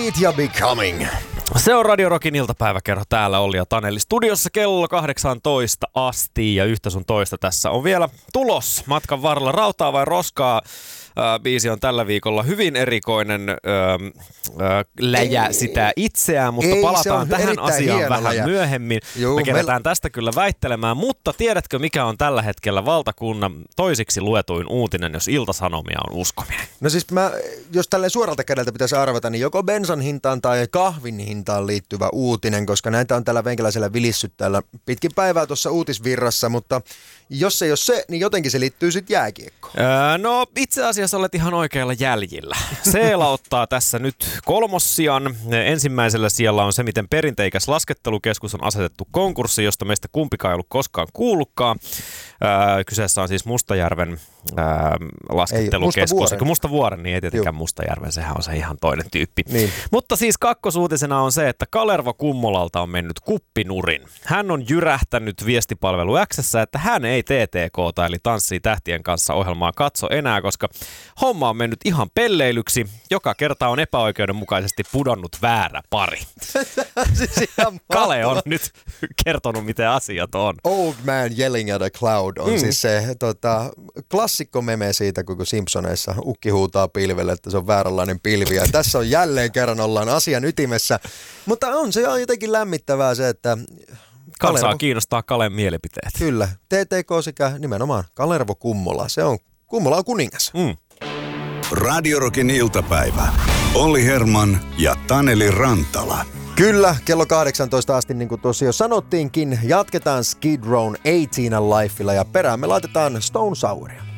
Beat ja Becoming. Se on Radio Rockin iltapäiväkerho. Täällä Olli ja Taneli studiossa kello 18 asti ja yhtä sun toista tässä on vielä tulos matkan varrella. Rautaa vai roskaa? Biisi on tällä viikolla hyvin erikoinen läjä sitä itseään, mutta palataan tähän asiaan vähän läjä myöhemmin. Me kerätään tästä kyllä väittelemään, mutta tiedätkö mikä on tällä hetkellä valtakunnan toisiksi luetuin uutinen, jos Ilta-Sanomia on uskominen? No siis jos tälleen suoralta kädeltä pitäisi arvata, niin joko bensan hintaan tai kahvin hintaan liittyvä uutinen, koska näitä on tällä venkäläisellä vilissyt täällä pitkin päivää tuossa uutisvirrassa, mutta jos ei ole se, niin jotenkin se liittyy sitten jääkiekkoon. No itse asiassa olet ihan oikealla jäljillä. Seela ottaa tässä nyt kolmossian. Ensimmäisellä sijalla on se, miten perinteikäs laskettelukeskus on asetettu konkurssi, josta meistä kumpikaan ei ollut koskaan kuullutkaan. Kyseessä on siis Mustajärven laskettelukeskus. Mustavuoren, niin ei tietenkään Mustajärven, sehän on se ihan toinen tyyppi. Niin. Mutta siis kakkosuutisena on se, että Kalervo Kummolalta on mennyt kuppinurin. Hän on jyrähtänyt viestipalvelu X:ssä, että hän ei TTK:ta eli Tanssii tähtien kanssa -ohjelmaa katso enää, koska homma on mennyt ihan pelleilyksi. Joka kerta on epäoikeudenmukaisesti pudonnut väärä pari. Kale on nyt kertonut, miten asiat on. Old man yelling at a cloud on siis se klassikko meme siitä, kun Simpsoneissa ukki huutaa pilvelle, että se on vääränlainen pilvi. Ja tässä on jälleen kerran ollaan asian ytimessä. Mutta on se jotenkin lämmittävää se, että kansaa kiinnostaa Kalen mielipiteet. Kyllä. TTK sekä nimenomaan Kalervo Kummola. Kummola on kuningas. Radio Rockin iltapäivä. Olli Herman ja Taneli Rantala. Kyllä, kello 18 asti, niin kuin tuossa jo sanottiinkin, jatketaan Skid Rown 18 Lifella ja perään me laitetaan Stone Souria.